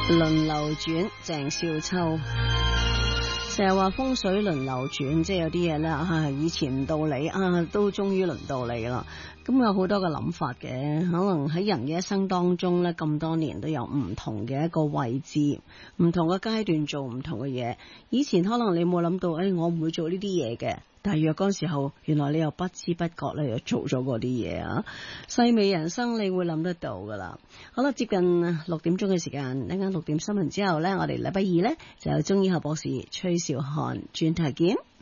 輪流轉，鄭少秋。成日話風水輪流轉，即係有啲嘢咧，以前唔到你都終於輪到你啦。咁有好多嘅諗法嘅，可能喺人嘅一生當中咧，咁多年都有唔同嘅一個位置，唔同嘅階段做唔同嘅嘢。以前可能你冇諗到，我唔會做呢啲嘢嘅，但係若干時候，原來你又不知不覺咧又做咗嗰啲嘢啊！細微人生你會諗得到噶啦。好啦，接近6點鐘嘅時間，啱啱6點新聞之後呢，我哋禮拜二呢就有中醫學博士崔兆漢專題見。